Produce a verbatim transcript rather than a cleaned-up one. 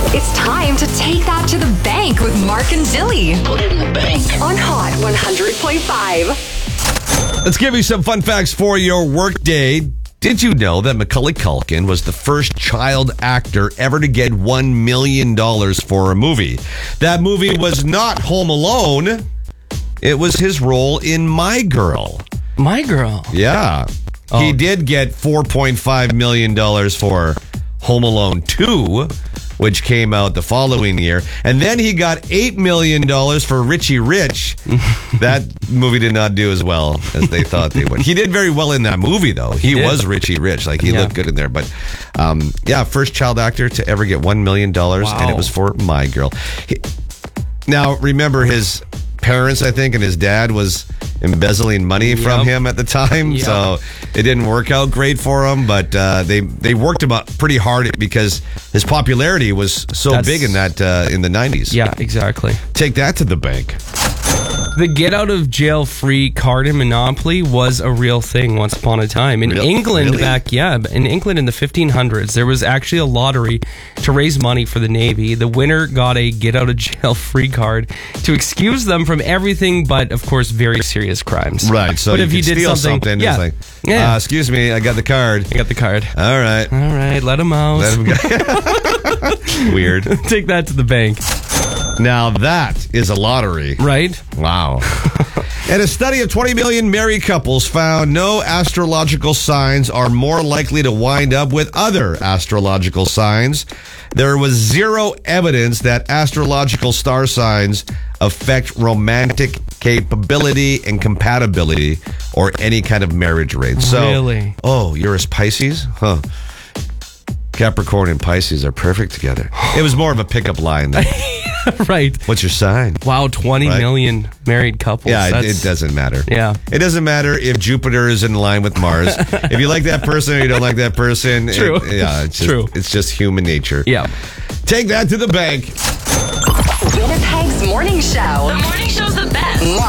It's time to take that to the bank with Mark and Dilly. Put it in the bank. On Hot one hundred point five. Let's give you some fun facts for your workday. Did you know that Macaulay Culkin was the first child actor ever to get one million dollars for a movie? That movie was not Home Alone. It was his role in My Girl. My Girl. Yeah. Oh. He did get four point five million dollars for Home Alone two, which came out the following year. And then he got eight million dollars for Richie Rich. That movie did not do as well as they thought they would. He did very well in that movie, though. He, He was Richie Rich. Like, he Yeah. looked good in there. But, um, yeah, first child actor to ever get one million dollars, Wow. and it was for My Girl. He, now, remember his parents, I think, and his dad was embezzling money from Yep. him at the time. Yep. So it didn't work out great for him, but uh, they they worked him up pretty hard because his popularity was so That's- big in that uh, in the nineties. Yeah, exactly. Take that to the bank. The get out of jail free card in Monopoly was a real thing once upon a time. In Real- England really? back, yeah, in England in the fifteen hundreds, there was actually a lottery to raise money for the Navy. The winner got a get out of jail free card to excuse them from everything but, of course, very serious crimes. Right. So but you if could he did steal something, something, yeah, it's like, yeah, uh, excuse me, I got the card. I got the card. All right. All right, let him out. Let him go. Weird. Take that to the bank. Now that is a lottery. Right? Wow. And a study of twenty million married couples found no astrological signs are more likely to wind up with other astrological signs. There was zero evidence that astrological star signs affect romantic capability and compatibility or any kind of marriage rate. So, Really? oh, you're a Pisces? Huh. Capricorn and Pisces are perfect together. It was more of a pickup line. Than, Right. what's your sign? Wow, twenty Right. million married couples. Yeah, it, That's- it doesn't matter. Yeah. It doesn't matter if Jupiter is in line with Mars. If you like that person or you don't like that person. True. It, yeah, it's just, True. It's just human nature. Yeah. Take that to the bank. Winnipeg's Morning Show. The morning show's the best.